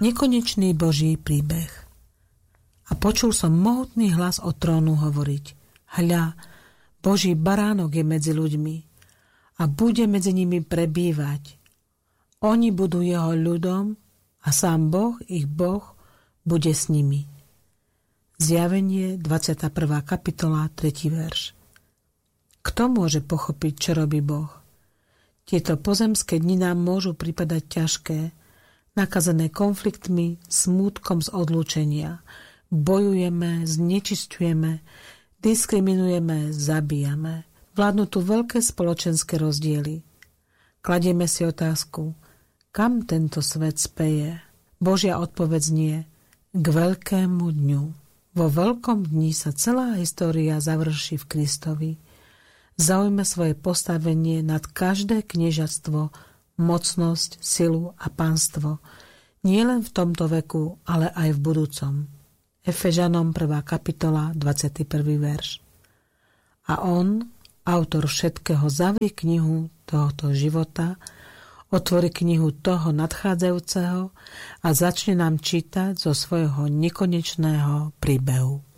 Nekonečný Boží príbeh. A počul som mohutný hlas od trónu hovoriť: Hľa, Boží baránok je medzi ľuďmi a bude medzi nimi prebývať. Oni budú jeho ľudom a sám Boh, ich Boh, bude s nimi. Zjavenie, 21. kapitola, 3. verš. Kto môže pochopiť, čo robí Boh? Tieto pozemské dni nám môžu pripadať ťažké, nakazené konfliktmi, smútkom z odlúčenia. Bojujeme, znečisťujeme, diskriminujeme, zabíjame. Vládnu tu veľké spoločenské rozdiely. Kladieme si otázku, kam tento svet speje? Božia odpoveď znie: k veľkému dňu. Vo veľkom dni sa celá história završí v Kristovi. Zaujme svoje postavenie nad každé kniežatstvo, mocnosť, silu a pánstvo. Nie len v tomto veku, ale aj v budúcom. Efežanom 1. kapitola, 21. verš. A on, autor všetkého, zavrie knihu tohoto života, otvorí knihu toho nadchádzajúceho a začne nám čítať zo svojho nekonečného príbehu.